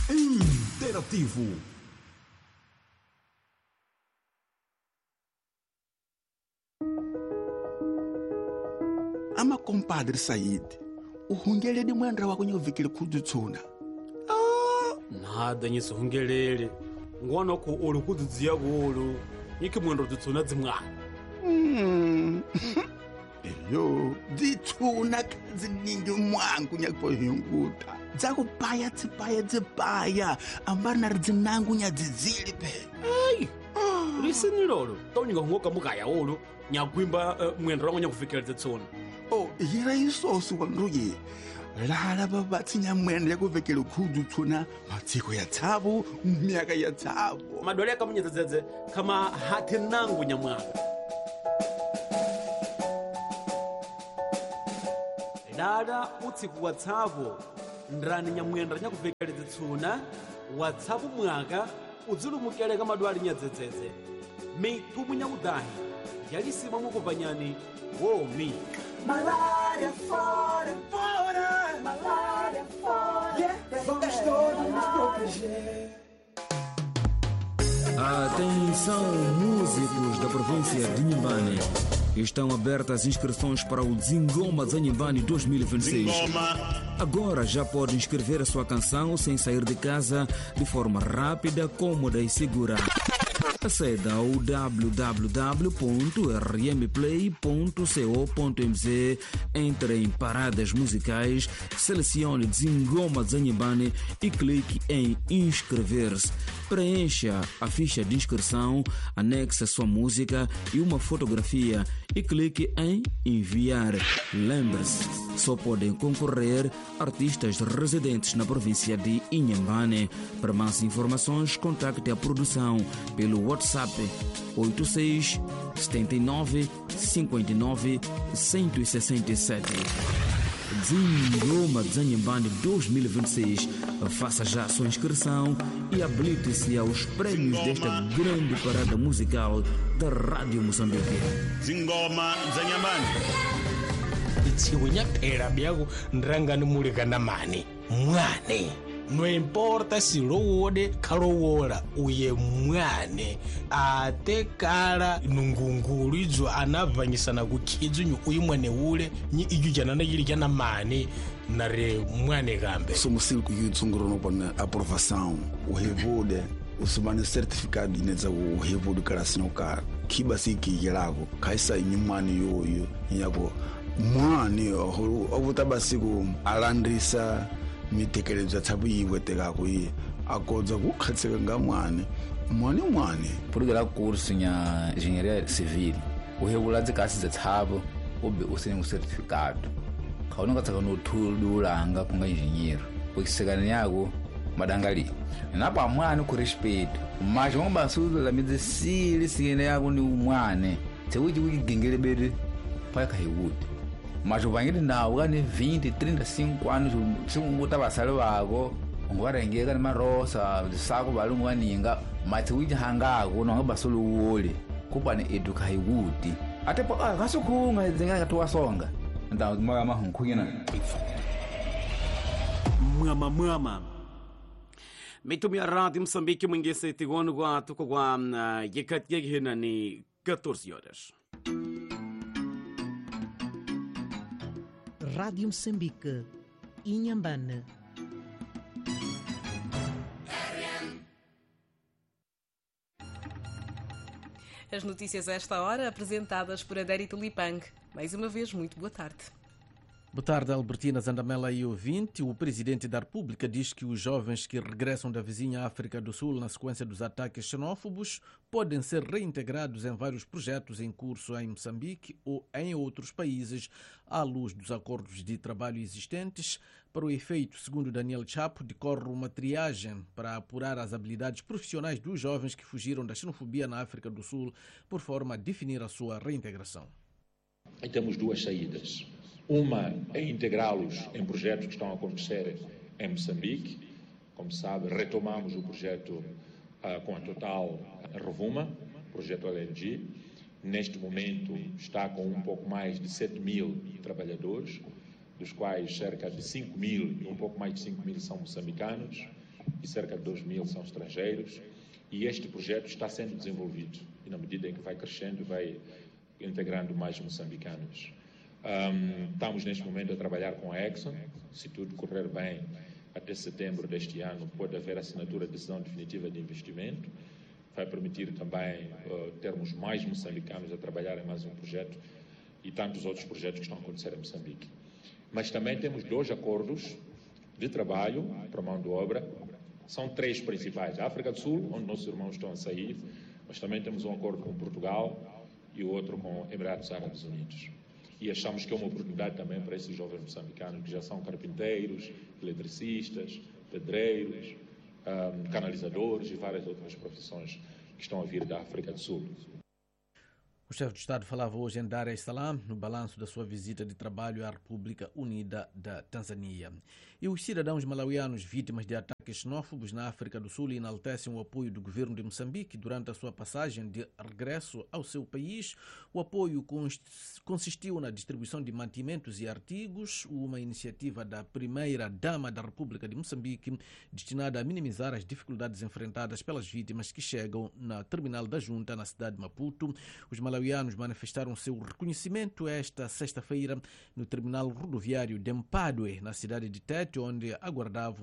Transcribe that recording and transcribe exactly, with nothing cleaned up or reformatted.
Interativo. Ama compadre Said, uhungelele mwenda wako nyovikile kudutsuna. Nada nyiso hungelele. Ngwana ko olu kududziya golu. Iki mwendo dutsuna dzimwana. Mm. Eyo, dzitsuna kadziningi mwangu nyakupohunguta. Dzakupaya tsipaya dzipaya. Ambana ridzinangu nyadzidzili pe. Ai. Risini lolo. Tauninga hungoka mukaya olu. Nyakwimba uh, mwendo wangu nyakufikira dzitsuna. Oh, hira isosu wanduye. Lala babatsi nyamwenda yakuvekele kudutsuna. Matsiko ya tsabu, miaka ya tsabu. Madole ya kamunya dzedze kama hati nangu nyamwana. Dada utsiku watsavo ndrani nyamwenda nyakuvekele dzitsuna watsavu mwaka udzulumukele kama dwali nyadzedzedze mitumu nyakudahi yalisima mukuvanyani womi Malaria fora, fora, malaria fora, yeah, vamos todos nos proteger. Atenção, músicos da província de Inhambane. Estão abertas inscrições para o Dzingoma Zanyimbane dois mil e vinte e seis. Agora já pode inscrever a sua canção sem sair de casa de forma rápida, cômoda e segura. Acede ao w w w ponto r m play ponto co ponto m z, entre em paradas musicais, selecione Dzingoma Zanyimbane e clique em inscrever-se. Preencha a ficha de inscrição, anexe sua música e uma fotografia e clique em enviar. Lembre-se, só podem concorrer artistas residentes na província de Inhambane. Para mais informações, contacte a produção pelo WhatsApp oito seis sete nove cinco nove um seis sete. Dzingoma Zanyimbane dois mil e vinte e seis. Faça já a sua inscrição e habilite-se aos prémios desta grande parada musical da Rádio Moçambique. Dzingoma Zanyimbane. Itsiunya pera biago nrangani mulikana mani mwane. No importa si lowode kalowola uye mwane ate kala nungungulu izo anavanyisana kukidzu uyu mwane ule nyi iju jana na yili jana mani nare mwane gambe. Somos cinco yutsunguro no bona aprovação, o revude, o submane certificado ineza o revude karasino ka kiba siki yelago kaisa nyumani yoyo nyako mwane ovutabasiku alandrisa mitekerezo tsabu yiweteka kuyi akodza kukhatseka nga mwane mwane mwane purigera curso nya engenharia civil o regula dzikasi dzatsavo obe usene um certificado kaunonga tsaka no tululanga kunga engenheiro pokisekana yako madangali napa mwane ku respeito mas vamos basuza la medicina sigene yako ni mwane tsewuji kugengele bere pa kahiwudi mas o banheiro não ganha vinte, trinta e cinco anos se um botar passado água um guarda-redes ganha uma roça de saco valeu um aninga mas o índio hangago não é basolo o olho culpa é educar o até por ah caso com a desenhar a tua songa então uma uma hunkuina mwama mwama mitumi ya Rádio Moçambique mwingese tigono kwa tuko kwa yekati yekihena ni catorze horas. Rádio Moçambique, Inhambane. As notícias a esta hora apresentadas por Adérito Lipang. Mais uma vez, muito boa tarde. Boa tarde, Albertina Zandamela e ouvinte. O presidente da República diz que os jovens que regressam da vizinha África do Sul na sequência dos ataques xenófobos podem ser reintegrados em vários projetos em curso em Moçambique ou em outros países, à luz dos acordos de trabalho existentes. Para o efeito, segundo Daniel Chapo, decorre uma triagem para apurar as habilidades profissionais dos jovens que fugiram da xenofobia na África do Sul, por forma a definir a sua reintegração. E temos duas saídas. Uma é integrá-los em projetos que estão a acontecer em Moçambique. Como sabe, retomamos o projeto uh, com a Total Rovuma, projeto L N G. Neste momento está com um pouco mais de sete mil trabalhadores, dos quais cerca de cinco mil, um pouco mais de cinco mil são moçambicanos, e cerca de dois mil são estrangeiros, e este projeto está sendo desenvolvido, e na medida em que vai crescendo, vai integrando mais moçambicanos. Um, estamos neste momento a trabalhar com a Exxon. Se tudo correr bem, até setembro deste ano pode haver assinatura de decisão definitiva de investimento. Vai permitir também uh, termos mais moçambicanos a trabalhar em mais um projeto e tantos outros projetos que estão a acontecer em Moçambique. Mas também temos dois acordos de trabalho para mão de obra. São três principais. A África do Sul, onde nossos irmãos estão a sair, mas também temos um acordo com Portugal e o outro com Emirados Árabes Unidos. E achamos que é uma oportunidade também para esses jovens moçambicanos que já são carpinteiros, eletricistas, pedreiros, um, canalizadores e várias outras profissões que estão a vir da África do Sul. O chefe de Estado falava hoje em Dar es Salaam no balanço da sua visita de trabalho à República Unida da Tanzânia. E os cidadãos malauianos vítimas de ataques xenófobos na África do Sul enaltecem o apoio do governo de Moçambique durante a sua passagem de regresso ao seu país. O apoio consistiu na distribuição de mantimentos e artigos, uma iniciativa da primeira-dama da República de Moçambique destinada a minimizar as dificuldades enfrentadas pelas vítimas que chegam na terminal da Junta, na cidade de Maputo. Os malauianos manifestaram seu reconhecimento esta sexta-feira no terminal rodoviário de Mpadue, na cidade de Tete, onde aguardavam